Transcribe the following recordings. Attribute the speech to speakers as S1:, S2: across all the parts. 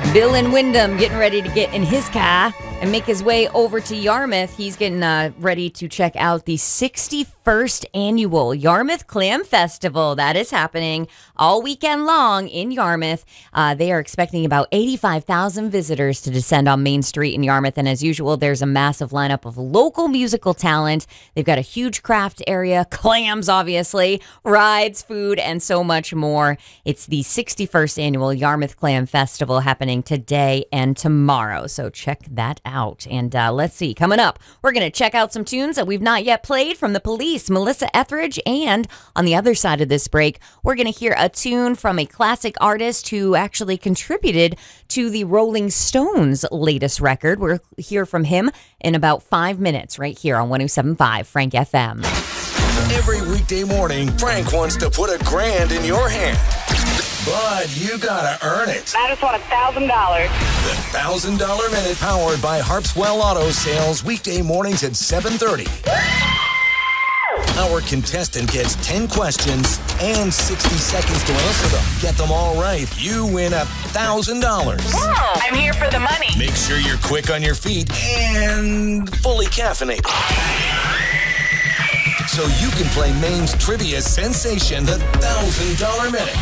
S1: Bill in Wyndham getting ready to get in his car and make his way over to Yarmouth. He's getting ready to check out the 61st annual Yarmouth Clam Festival. That is happening all weekend long in Yarmouth. They are expecting about 85,000 visitors to descend on Main Street in Yarmouth. And as usual, there's a massive lineup of local musical talent. They've got a huge craft area, clams, obviously, rides, food, and so much more. It's the 61st annual Yarmouth Clam Festival happening today and tomorrow. So check that out. And let's see, coming up, we're going to check out some tunes that we've not yet played from the Police, Melissa Etheridge. And on the other side of this break, we're going to hear a tune from a classic artist who actually contributed to the Rolling Stones' latest record. We'll hear from him in about 5 minutes right here on 107.5 Frank FM.
S2: Every weekday morning, Frank wants to put $1,000 in your hand. But you gotta earn it.
S3: I just want $1,000.
S2: The $1,000 Minute, powered by Harpswell Auto Sales, weekday mornings at 7:30. Our contestant gets 10 questions and 60 seconds to answer them. Get them all right, you win $1,000.
S3: Wow, I'm here for the money.
S2: Make sure you're quick on your feet and fully caffeinated, so you can play Maine's trivia sensation, the $1,000 Minute.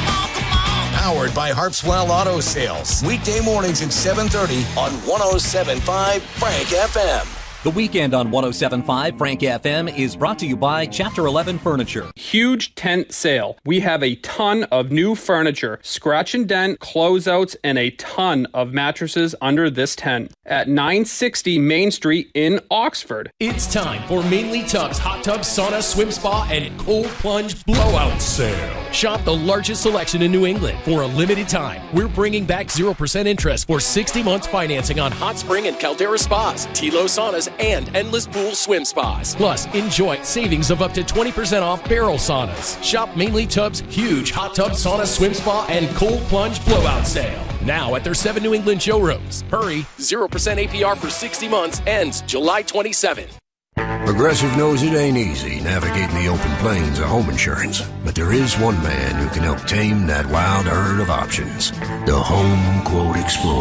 S2: Powered by Harpswell Auto Sales. Weekday mornings at 7:30 on 107.5 Frank FM.
S4: The weekend on 107.5 Frank FM is brought to you by Chapter 11 Furniture.
S5: Huge tent sale. We have a ton of new furniture, scratch and dent, closeouts, and a ton of mattresses under this tent at 960 Main Street in Oxford.
S6: It's time for Mainly Tubs Hot Tub Sauna Swim Spa and Cold Plunge Blowout Sale. Shop the largest selection in New England for a limited time. We're bringing back 0% interest for 60 months financing on Hot Spring and Caldera Spas, Tilo Saunas, and Endless Pool Swim Spas. Plus, enjoy savings of up to 20% off barrel saunas. Shop Mainly Tubs' huge Hot Tub Sauna Swim Spa and Cold Plunge Blowout Sale. Now at their 7 New England showrooms. Hurry, 0% APR for 60 months ends July 27th.
S7: Progressive knows it ain't easy navigating the open plains of home insurance, but there is one man who can help tame that wild herd of options. The Home Quote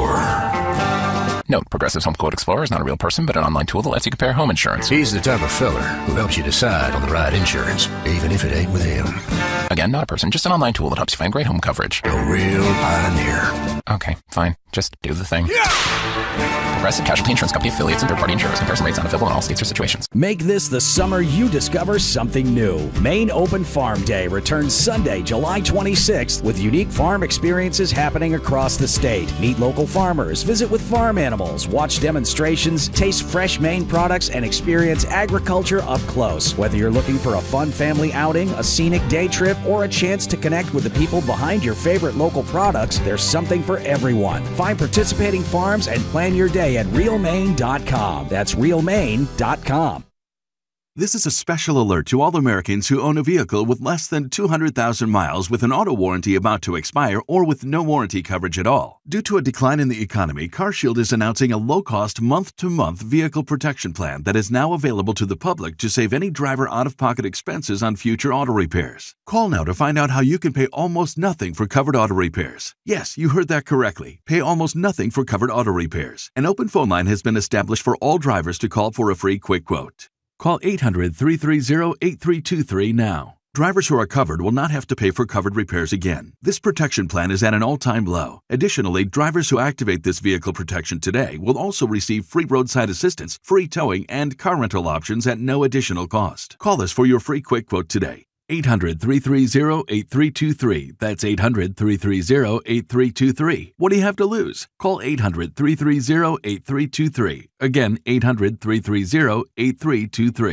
S7: Explorer.
S8: Note, Progressive's Home Quote Explorer is not a real person, but an online tool that lets you compare home insurance.
S7: He's the type of fella who helps you decide on the right insurance, even if it ain't with him.
S8: Again, not a person, just an online tool that helps you find great home coverage.
S7: A real pioneer.
S8: Okay, fine. Just do the thing. Progressive Casualty Insurance Company affiliates and third-party insurers. Comparison rates not available in all states or situations.
S9: Make this the summer you discover something new. Maine Open Farm Day returns Sunday, July 26th, with unique farm experiences happening across the state. Meet local farmers, visit with farm animals, watch demonstrations, taste fresh Maine products, and experience agriculture up close. Whether you're looking for a fun family outing, a scenic day trip, or a chance to connect with the people behind your favorite local products, there's something for everyone. Find participating farms and plan your day at realmaine.com. That's realmaine.com.
S10: This is a special alert to all Americans who own a vehicle with less than 200,000 miles with an auto warranty about to expire or with no warranty coverage at all. Due to a decline in the economy, CarShield is announcing a low-cost month-to-month vehicle protection plan that is now available to the public to save any driver out-of-pocket expenses on future auto repairs. Call now to find out how you can pay almost nothing for covered auto repairs. Yes, you heard that correctly. Pay almost nothing for covered auto repairs. An open phone line has been established for all drivers to call for a free quick quote. Call 800-330-8323 now. Drivers who are covered will not have to pay for covered repairs again. This protection plan is at an all-time low. Additionally, drivers who activate this vehicle protection today will also receive free roadside assistance, free towing, and car rental options at no additional cost. Call us for your free quick quote today. 800-330-8323. That's 800-330-8323. What do you have to lose? Call 800-330-8323. Again, 800-330-8323.